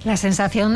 La sensación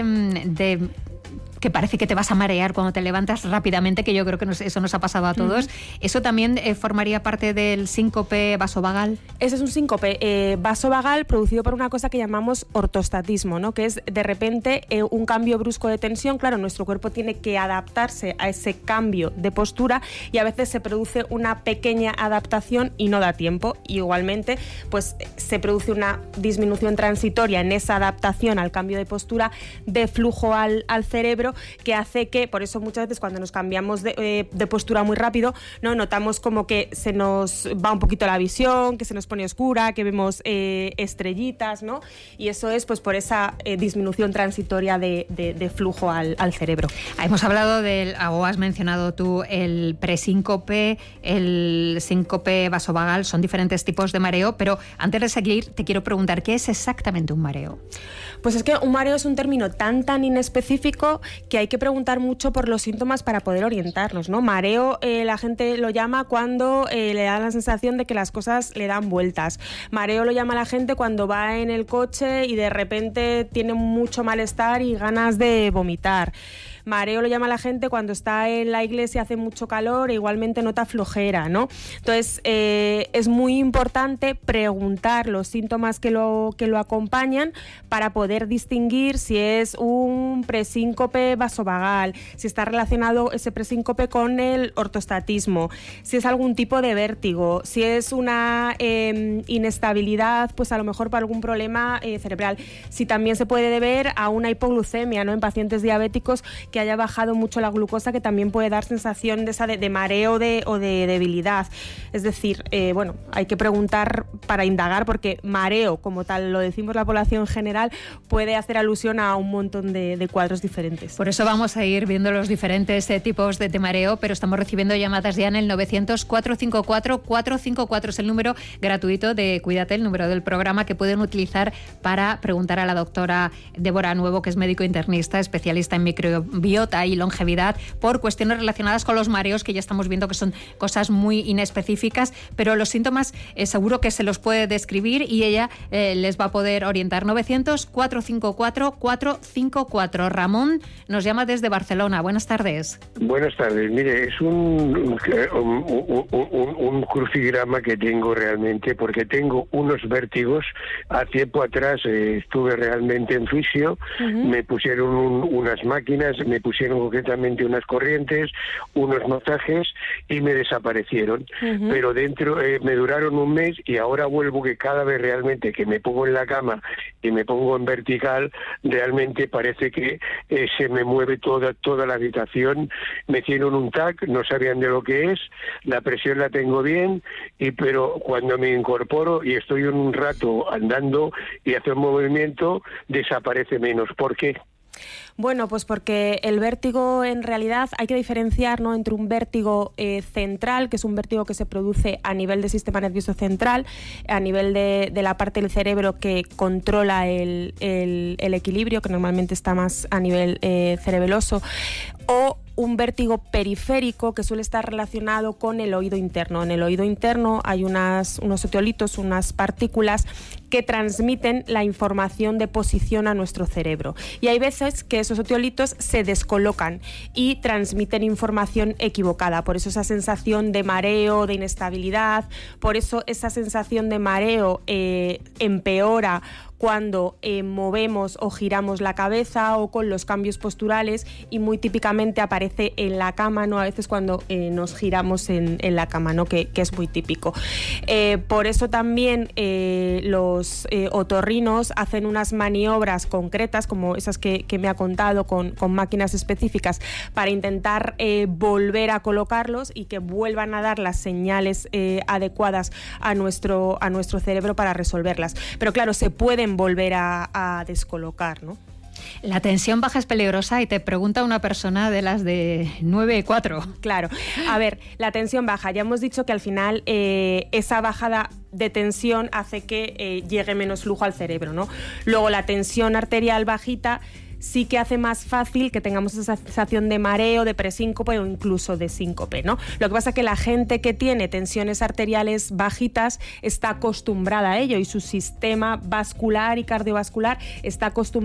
de que parece que te vas a marear cuando te levantas rápidamente, que yo creo que eso nos ha pasado a todos. ¿Eso también formaría parte del síncope vasovagal? Ese es un síncope vasovagal producido por una cosa que llamamos ortostatismo, ¿no? Que es de repente un cambio brusco de tensión. Claro, nuestro cuerpo tiene que adaptarse a ese cambio de postura y a veces se produce una pequeña adaptación y no da tiempo. Y igualmente, pues se produce una disminución transitoria en esa adaptación al cambio de postura de flujo al cerebro, que hace que, por eso muchas veces cuando nos cambiamos de postura muy rápido, ¿no? Notamos como que se nos va un poquito la visión, que se nos pone oscura, que vemos estrellitas, ¿no? Y eso es pues por esa disminución transitoria de flujo al cerebro. Hemos hablado o has mencionado tú, el presíncope, el síncope vasovagal, son diferentes tipos de mareo, pero antes de seguir te quiero preguntar, ¿qué es exactamente un mareo? Pues es que un mareo es un término tan inespecífico que hay que preguntar mucho por los síntomas para poder orientarnos, ¿no? Mareo la gente lo llama cuando le da la sensación de que las cosas le dan vueltas. Mareo lo llama la gente cuando va en el coche y de repente tiene mucho malestar y ganas de vomitar. Mareo lo llama la gente cuando está en la iglesia, hace mucho calor e igualmente nota flojera, ¿no? Entonces, es muy importante preguntar los síntomas que lo acompañan para poder distinguir si es un presíncope vasovagal, si está relacionado ese presíncope con el ortostatismo, si es algún tipo de vértigo, si es una inestabilidad, pues a lo mejor por algún problema cerebral. Si también se puede deber a una hipoglucemia, ¿no? En pacientes diabéticos que haya bajado mucho la glucosa, que también puede dar sensación de mareo o de debilidad. Es decir, bueno, hay que preguntar para indagar, porque mareo, como tal lo decimos la población general, puede hacer alusión a un montón de cuadros diferentes. Por eso vamos a ir viendo los diferentes tipos de mareo, pero estamos recibiendo llamadas ya en el 900-454-454. Es el número gratuito de Cuídate, el número del programa que pueden utilizar para preguntar a la doctora Débora Nuevo, que es médico internista, especialista en microbiota y longevidad, por cuestiones relacionadas con los mareos, que ya estamos viendo que son cosas muy inespecíficas, pero los síntomas seguro que se los puede describir y ella les va a poder orientar. 900-454-454. Ramón nos llama desde Barcelona. Buenas tardes. Buenas tardes. Mire, es un crucigrama que tengo realmente, porque tengo unos vértigos. A tiempo atrás estuve realmente en fisio, me pusieron unas máquinas, me pusieron concretamente unas corrientes, unos masajes y me desaparecieron. Pero dentro me duraron un mes y ahora vuelvo, que cada vez realmente que me pongo en la cama y me pongo en vertical, realmente parece que se me mueve toda la habitación. Me hicieron un TAC, no sabían de lo que es, la presión la tengo bien, pero cuando me incorporo y estoy un rato andando y hace un movimiento, desaparece menos. ¿Por qué? Bueno, pues porque el vértigo, en realidad hay que diferenciar, ¿no?, entre un vértigo central, que es un vértigo que se produce a nivel del sistema nervioso central, a nivel de la parte del cerebro que controla el equilibrio, que normalmente está más a nivel cerebeloso, o un vértigo periférico que suele estar relacionado con el oído interno. En el oído interno hay unos oteolitos, unas partículas que transmiten la información de posición a nuestro cerebro. Y hay veces que esos oteolitos se descolocan y transmiten información equivocada. Por eso esa sensación de mareo, de inestabilidad, por eso esa sensación de mareo empeora cuando movemos o giramos la cabeza o con los cambios posturales, y muy típicamente aparece en la cama, ¿no? A veces cuando nos giramos en la cama, ¿no? Que es muy típico. Por eso también los otorrinos hacen unas maniobras concretas, como esas que me ha contado, con máquinas específicas, para intentar volver a colocarlos y que vuelvan a dar las señales adecuadas a nuestro cerebro para resolverlas. Pero claro, se pueden volver a descolocar, ¿no? La tensión baja es peligrosa, y te pregunta una persona de las de 9-4. Claro. A ver, la tensión baja, ya hemos dicho que al final esa bajada de tensión hace que llegue menos flujo al cerebro, ¿no? Luego, la tensión arterial bajita sí que hace más fácil que tengamos esa sensación de mareo, de presíncope o incluso de síncope, ¿no? Lo que pasa es que la gente que tiene tensiones arteriales bajitas está acostumbrada a ello, y su sistema vascular y cardiovascular está acostumbrado